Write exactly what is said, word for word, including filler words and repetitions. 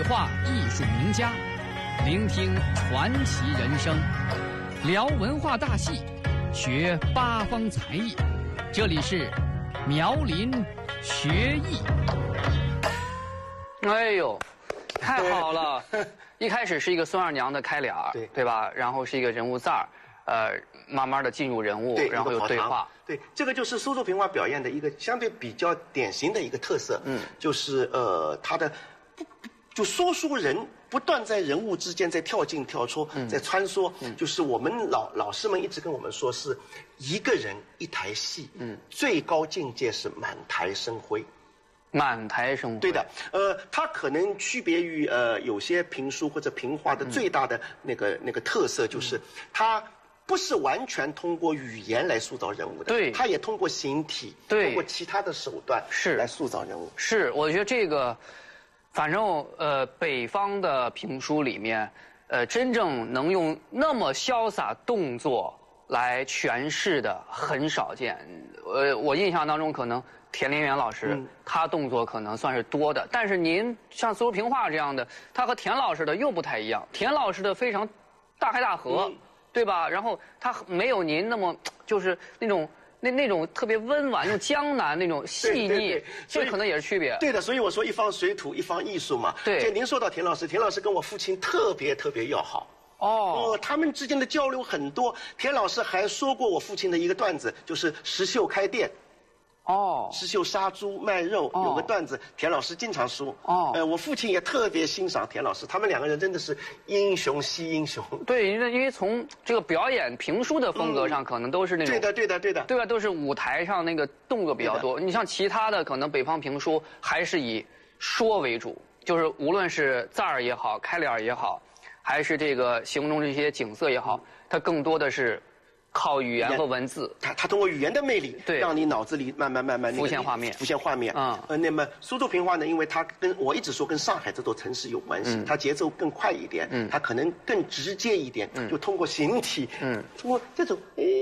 化艺术名家，聆听传奇人生，聊文化大戏，学八方才艺。这里是苗林学艺。 哎呦，太好了！一开始是一个孙二娘的开脸儿， 对对吧？然后是一个人物赞儿，呃，慢慢的进入人物，然后有对话。 对，这个就是苏州评话表演的一个相对比较典型的一个特色，嗯，就是呃，他的不就说书人不断在人物之间在跳进跳出，嗯、在穿梭，嗯、就是我们老老师们一直跟我们说，是一个人一台戏，嗯，最高境界是满台生辉。 满台生辉。 对的，呃，它可能区别于呃有些评书或者评话的最大的那个、嗯、那个特色，就是它不是完全通过语言来塑造人物的， 对， 它也通过形体， 对， 通过其他的手段是来塑造人物。 是，我觉得这个，反正呃，北方的评书里面，呃，真正能用那么潇洒动作来诠释的很少见。呃，我印象当中可能。田连元老师，嗯、他动作可能算是多的，但是您像苏州评话这样的，他和田老师的又不太一样。田老师的非常大开大合，嗯、对吧？然后他没有您那么就是那种那那种特别温婉、那种江南那种细腻，这可能也是区别。 对的，所以我说一方水土一方艺术嘛。 对， 就您说到田老师，田老师跟我父亲特别特别要好。哦，呃，他们之间的交流很多。田老师还说过我父亲的一个段子，就是石秀开店。哦，石秀杀猪卖肉，哦、有个段子，田老师经常说。哦，呃，我父亲也特别欣赏田老师，他们两个人真的是英雄惜英雄。 对，因为因为从这个表演评书的风格上，嗯、可能都是那种。 对的，对的，对的。 对吧？都是舞台上那个动作比较多。你像其他的，可能北方评书还是以说为主，就是无论是赞儿也好，开脸也好，还是这个形容这些景色也好，它更多的是。靠语言和文字， 他他通过语言的魅力，对，让你脑子里慢慢慢慢、那个、 浮现画面， 浮现画面。嗯，呃，那么苏州评话呢，因为它跟我一直说跟上海这座城市有关系，嗯、它节奏更快一点，嗯，它可能更直接一点，嗯，就通过形体，嗯，通过这种诶。